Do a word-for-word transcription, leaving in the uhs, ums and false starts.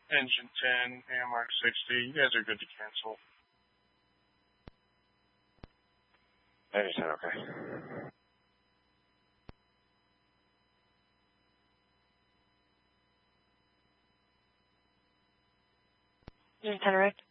Engine ten, A M R sixty. You guys are good to cancel. Engine ten, okay. Engine ten, erect.